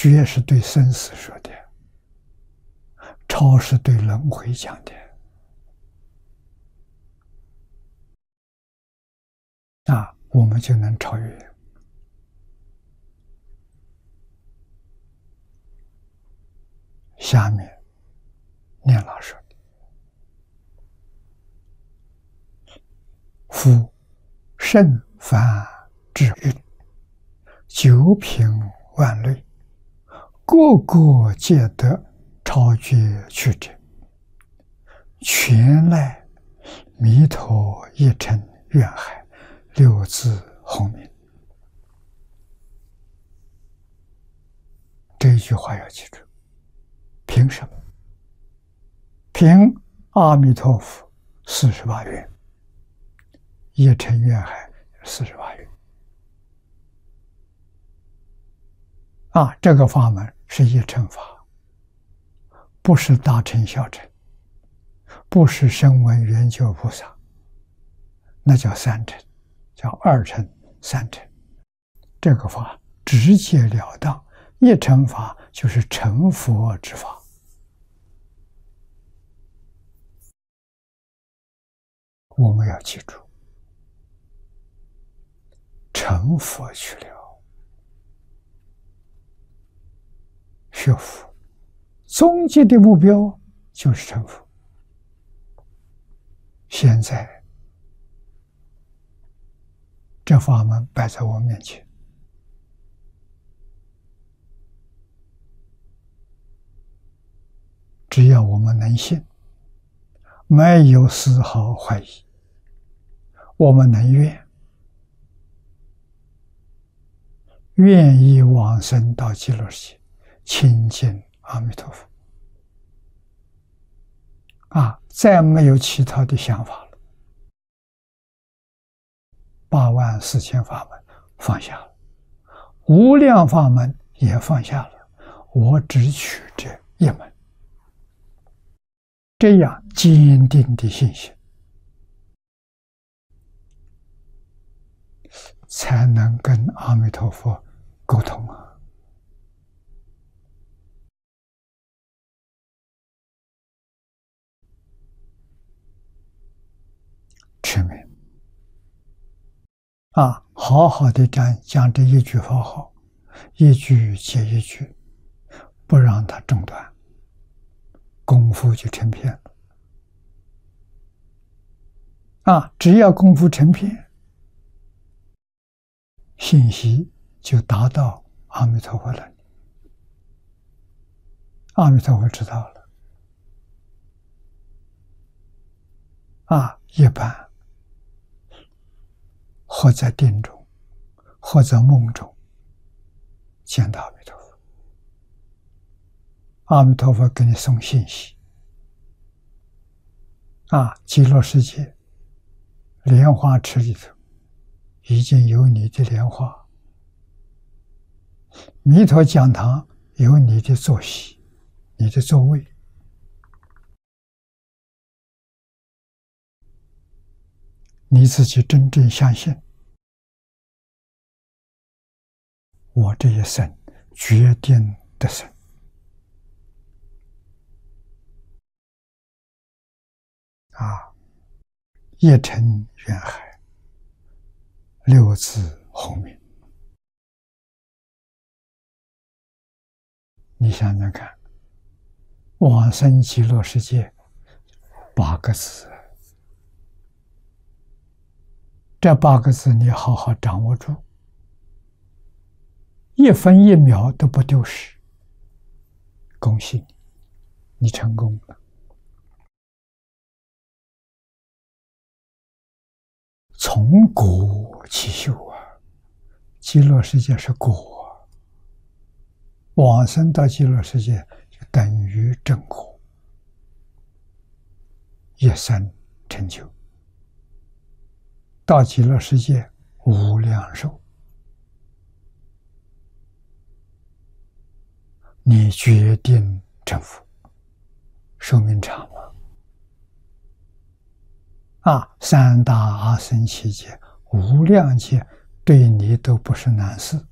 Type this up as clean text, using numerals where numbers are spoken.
觉是对生死说的，超是对轮回讲的。我们就能超越。下面念老说的：夫圣凡之运，九品万类，个个皆得超绝去者，全赖弥陀一乘愿海，六字洪名。这一句话要记住。凭什么？凭阿弥陀佛48愿，一乘愿海48愿。这个法门是一乘法，不是大乘小乘，不是声闻缘觉菩萨，那叫三乘，叫二乘、三乘。这个法直截了当，一乘法就是成佛之法。我们要记住，成佛去了，学佛终极的目标就是成佛。现在这法门摆在我面前，只要我们能信，没有丝毫怀疑，我们能愿意往生到极乐世界，亲近阿弥陀佛。再没有其他的想法了。84000法门放下了，无量法门也放下了，我只取这一门。这样坚定的信心，才能跟阿弥陀佛沟通持名好好的讲这一句佛号，一句接一句，不让它中断，功夫就成片了。只要功夫成片，信息就达到阿弥陀佛那里，阿弥陀佛知道了。一般或在定中，或在梦中见到阿弥陀佛，阿弥陀佛给你送信息。极乐世界莲花池里头已经有你的莲花，弥陀讲堂有你的坐席，你的座位。你自己真正相信，我这一生决定得生。一乘愿海，六字洪名。你想想看，往生极乐世界8个字，这8个字你好好掌握住，一分一秒都不丢失。恭喜你，你成功了。从果起修极乐世界是果，往生到极乐世界就等于正果，一生成就。到极乐世界无量寿，你决定成佛，寿命长吗？三大阿僧祇劫、无量劫对你都不是难事。